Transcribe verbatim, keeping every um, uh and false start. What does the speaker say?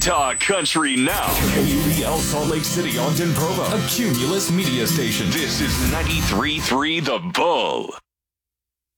Talk country now. K U B L Salt Lake City, Ogden, Provo, a Cumulus media station. This is ninety-three point three The Bull.